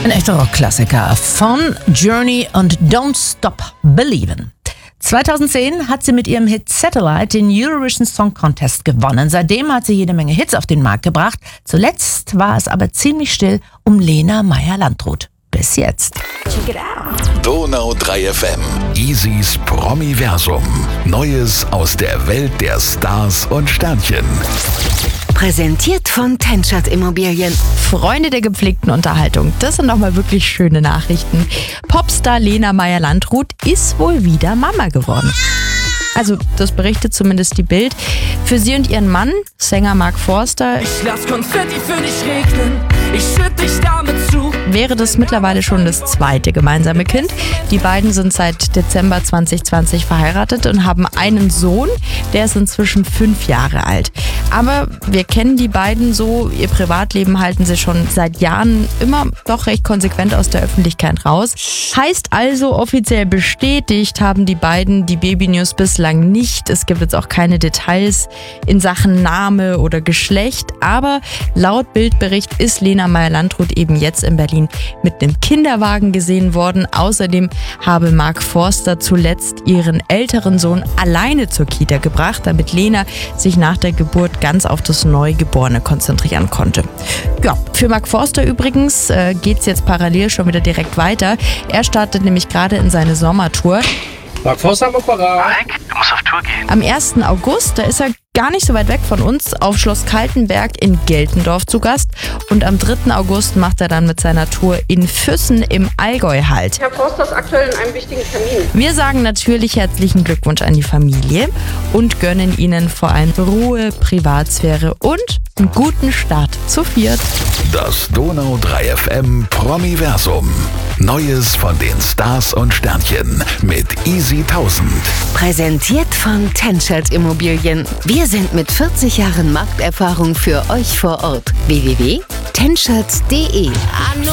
Ein echter Rockklassiker von Journey und Don't Stop Believin'. 2010 hat sie mit ihrem Hit Satellite den Eurovision Song Contest gewonnen. Seitdem hat sie jede Menge Hits auf den Markt gebracht. Zuletzt war es aber ziemlich still um Lena Meyer-Landrut. Bis jetzt. Check it out. Donau 3 FM. Isis Promiversum. Neues aus der Welt der Stars und Sternchen. Präsentiert von Tenschert Immobilien. Freunde der gepflegten Unterhaltung, das sind doch mal wirklich schöne Nachrichten. Popstar Lena Meyer-Landrut ist wohl wieder Mama geworden. Also, das berichtet zumindest die Bild. Für sie und ihren Mann, Sänger Mark Forster, ich lass Konfetti für dich regnen, ich schütt dich damit zu. Wäre das mittlerweile schon das zweite gemeinsame Kind. Die beiden sind seit Dezember 2020 verheiratet und haben einen Sohn, der ist inzwischen 5 Jahre alt. Aber wir kennen die beiden so, ihr Privatleben halten sie schon seit Jahren immer doch recht konsequent aus der Öffentlichkeit raus. Heißt also, offiziell bestätigt haben die beiden die Baby-News bislang nicht. Es gibt jetzt auch keine Details in Sachen Name oder Geschlecht. Aber laut Bildbericht ist Lena Meyer-Landrut eben jetzt in Berlin mit einem Kinderwagen gesehen worden. Außerdem habe Mark Forster zuletzt ihren älteren Sohn alleine zur Kita gebracht, damit Lena sich nach der Geburt ganz auf das Neugeborene konzentrieren konnte. Ja, für Mark Forster übrigens geht's jetzt parallel schon wieder direkt weiter. Er startet nämlich gerade in seine Sommertour. Mark Forster am Apparat. Mike, du musst auf Tour gehen. Am 1. August, da ist er gar nicht so weit weg von uns, auf Schloss Kaltenberg in Geltendorf zu Gast. Und am 3. August macht er dann mit seiner Tour in Füssen im Allgäu Halt. Herr Forster ist aktuell in einem wichtigen Termin. Wir sagen natürlich herzlichen Glückwunsch an die Familie und gönnen ihnen vor allem Ruhe, Privatsphäre und einen guten Start zu viert. Das Donau 3 FM Promiversum. Neues von den Stars und Sternchen mit Easy 1000. Präsentiert von Tenschert Immobilien. Wir sind mit 40 Jahren Markterfahrung für euch vor Ort. www.tenschert.de